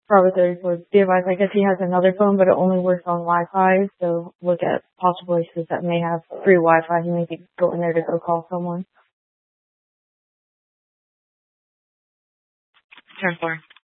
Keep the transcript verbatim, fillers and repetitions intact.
Probably thirty-four device. I guess he has another phone, but it only works on Wi-Fi. So look at possible places that may have free Wi-Fi. He may be go in there to go call someone. ten four.